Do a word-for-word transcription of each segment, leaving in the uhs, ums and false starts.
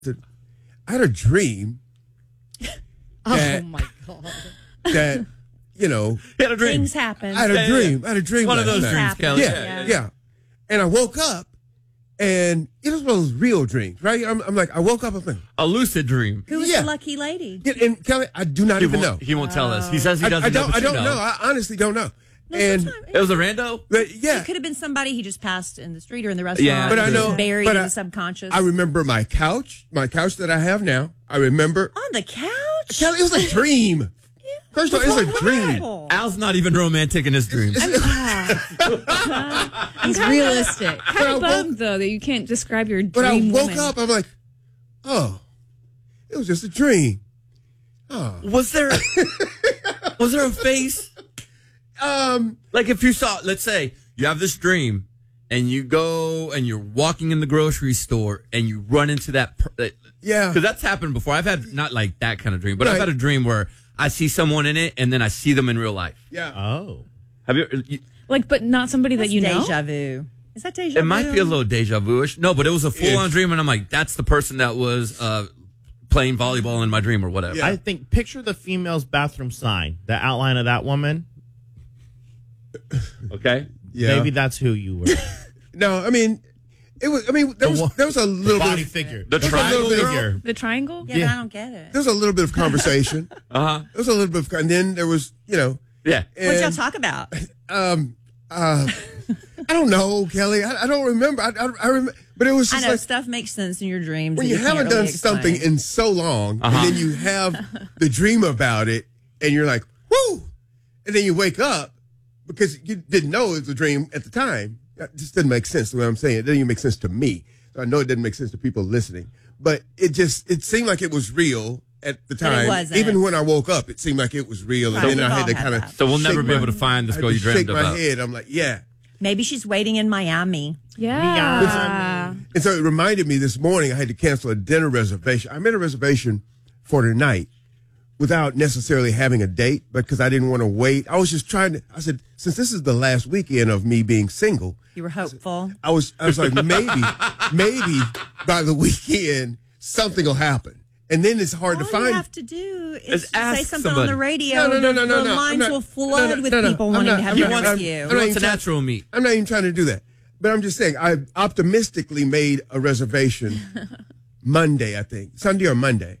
I had a dream. Oh my God. That, you know. He had a dream. Things happen. I had a dream. I had a dream. One of those night. dreams, Kelly. Yeah, yeah, yeah. And I woke up, and it was one of those real dreams, right? I'm, I'm like, I woke up, I'm like, a lucid dream. Who was Yeah. the lucky lady? Yeah, and Kelly, I do not He even won't, know. he won't tell us. He says he I, doesn't I don't. know. but I you don't know. know. I honestly don't know. No, and sometimes- It was a rando? but yeah, It could have been somebody he just passed in the street or in the restaurant. Yeah, but I Just know buried but in I, the subconscious. I remember my couch, my couch that I have now. I remember. On the couch? Kelly, it was a dream. First of all, it was a dream. Horrible. Al's not even romantic in his dreams. He's realistic. But I Kind of woke- bummed though that you can't describe your But I dream woke woman. up, I'm like, oh, it was just a dream. Oh. Was there was there a face? Um, Like if you saw, let's say you have this dream and you go and you're walking in the grocery store and you run into that. Per- yeah. Because that's happened before. I've had not like that kind of dream, but I've Right. had a dream where I see someone in it and then I see them in real life. Yeah. Oh. Have you? you Like, but not somebody That's that you know. deja vu. Is that deja it vu? might be a little deja vu-ish. No, but it was a full-on Ish. dream, and I'm like, that's the person that was uh, playing volleyball in my dream or whatever. Yeah. I think picture the female's bathroom sign, the outline of that woman. Okay. Yeah. Maybe that's who you were. No, I mean, it was. I mean, there was one- there was a little Body bit. Of, figure. The triangle little bit- figure. The triangle? Yeah, Yeah. but I don't get it. there was a little bit of conversation. Uh huh. There was a little bit of, and then there was, you know, Yeah. What y'all and, talk about? um, uh, I don't know, Kelly. I, I don't remember. I, I, I remember, but it was I just know like stuff makes sense in your dreams. when that you can't haven't really done something explain. in so long, Uh-huh. and then you have the dream about it, and you're like, whoo, and then you wake up because you didn't know it was a dream at the time. That just doesn't make sense the way I'm saying it. It doesn't even make sense to me. I know it doesn't make sense to people listening, but it just it seemed like it was real at the But it time. wasn't. Even when I woke up, it seemed like it was real, Right. and then We've I had all to had kind of. that. So we'll never be able to find this girl you dreamed shake my about. head. I'm like, yeah. Maybe she's waiting in Miami. Yeah. And so it reminded me this morning I had to cancel a dinner reservation. I made a reservation for tonight without necessarily having a date, because I didn't want to wait. I was just trying to, I said, since this is the last weekend of me being single, You were hopeful. I was, I was like, maybe, maybe by the weekend, something will happen. And then it's hard All to find. you have to do is Is just ask say something somebody. on the radio. No, no, no, no, the, no, the no. I'm lines not- will flood no, no, with no, no. people I'm wanting not- to have I'm dinner not- with I'm- you. I'm He not wants even a trying- natural meet. I'm not even trying to do that. But I'm just saying, I optimistically made a reservation Monday, I think, Sunday or Monday.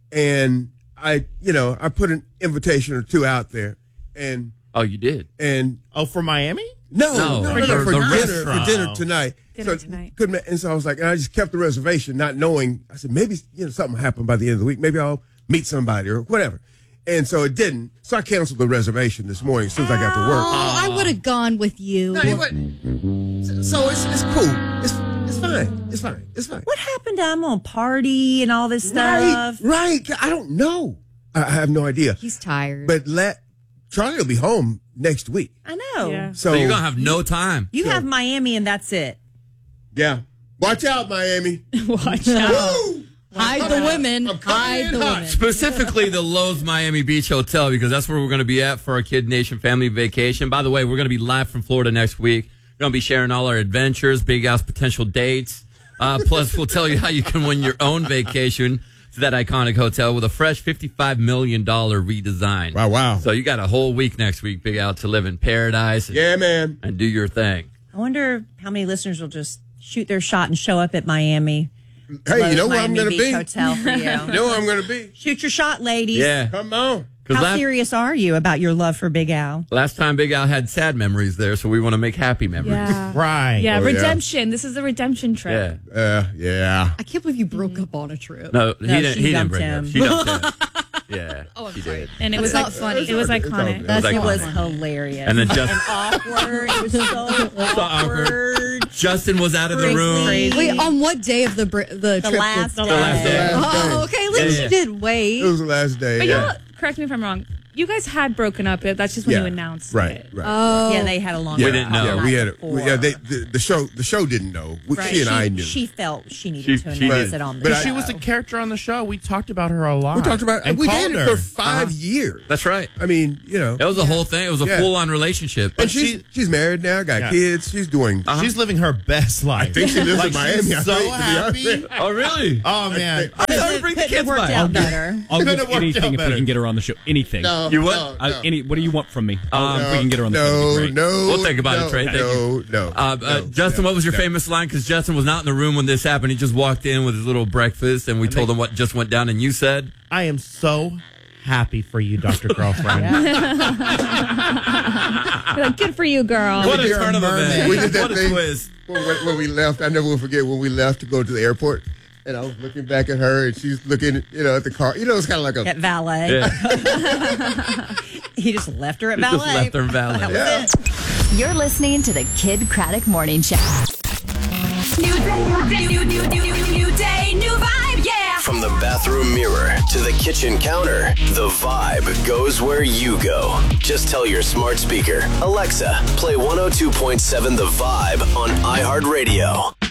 And I, you know, I put an invitation or two out there. And, Oh, you did. and Oh, for Miami? no, No, no, for no, no, the- for the dinner, for restaurant. dinner tonight. Dinner so tonight. Couldn't, ma- and so I was like, and I just kept the reservation, not knowing. I said, maybe, you know, something will happen by the end of the week. Maybe I'll meet somebody or whatever. And so it didn't. So I canceled the reservation this morning as soon as I got to work. Oh, I would have gone with you. No, it wasn't. So it's it's cool. It's it's fine. It's fine. It's fine. What happened to I'm gonna party and all this Right, stuff? right. I don't know. I, I have no idea. He's tired. But let Charlie will be home next week. I know. Yeah. So, So you're gonna have no time. You have Miami and that's it. yeah. Watch out, Miami. Watch out. Woo! Hide the women. I'm coming Hide in the hot. women. Specifically, the Lowe's Miami Beach Hotel, because that's where we're going to be at for our Kid Nation family vacation. By the way, we're going to be live from Florida next week. We're going to be sharing all our adventures, Big Al's potential dates. Uh, plus, we'll tell you how you can win your own vacation to that iconic hotel with a fresh fifty-five million dollars redesign. Wow, wow. So you got a whole week next week, Big Al, to live in paradise and, Yeah, man. and do your thing. I wonder how many listeners will just shoot their shot and show up at Miami. Hey, you Lowe's know where I'm Miami going to Beach be? Hotel for you. You know where I'm going to be? Shoot your shot, ladies. Yeah. Come on. 'Cause How last, serious are you about your love for Big Al? last time Big Al had sad memories there, so we want to make happy memories. Yeah. Right. Yeah, Oh, yeah. redemption. This is the redemption trip. Yeah. Uh, yeah. I can't believe you broke up on a trip. No, he No, didn't. she He didn't dumped bring him. her. She dumped him. Yeah, Oh, I'm she sorry. did. And it It's was not like, funny. It was It's all iconic. good. That It was was iconic. hilarious. And then just- and awkward. It was so awkward. Justin was out of the room. Crazy. Wait, on what day of the br- the, The trip? last did- day. last day. Oh, okay. At least Yeah, you didn't wait. It was the last day. But yeah. y'all, correct me if I'm wrong. you guys had broken up. That's just when Yeah. you announced Right, it. right. Oh. Yeah, they had a long. Yeah, We didn't know. Yeah, we had. A, before. we, yeah, they, the, the show. The show didn't know. We, Right. She and she, I knew. She felt she needed She- to she announce did. it on the But show. I- She was a character on the show. We talked about her a lot. we talked about. and We called dated her. for 5 years. That's right. I mean, you know. It was a whole thing. It was a Yeah. full on relationship. And she's she- she's married now. Got Yeah. kids. She's doing. Uh-huh. She's living her best life. I think she lives like, in Miami. She's I so think, to be happy. honest. Oh, really? Oh man, I thought we bring the Couldn't have kids worked by. out better. I'll Could've give worked anything out if we better. can get her on the show. Anything. No, You what? no, I, no. any, what do you want from me? Um, if we can get her on the show, that'd No, be great. no. We'll think about no, it, Trey. Thank no, you. No, Uh, uh, no, Justin, no, what was your no. famous line? Because Justin was not in the room when this happened. He just walked in with his little breakfast, and we told him what just went down. And you said, I am so happy for you, Doctor Girlfriend. You're like, good for you, girl. "What a You're a turn of mermaid. events! We did that What a thing. twist!" When, when- when we left, I never will forget when we left to go to the airport, and I was looking back at her, and she's looking, you know, at the car. You know, it's kind of like a At valet. Yeah. He just left her at He valet. just left her in valet. That was Yeah. it. You're listening to the Kid Craddock Morning Show. New day, new day, new, new, new, new, new day, new vibe, yeah. From the bathroom mirror to the kitchen counter, the vibe goes where you go. Just tell your smart speaker, Alexa, play one oh two point seven The Vibe on iHeartRadio.